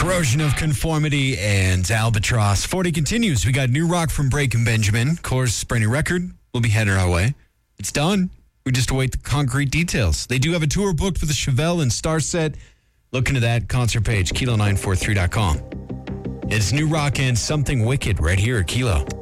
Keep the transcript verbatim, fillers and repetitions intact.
Corrosion of Conformity and Albatross. forty continues. We got new rock from Breaking Benjamin. Core's brand new record will be headed our way. It's done. We just await the concrete details. They do have a tour booked for the Chevelle and Starset. Look into that concert page, kilo nine four three dot com. It's new rock and Something Wicked right here at Kilo.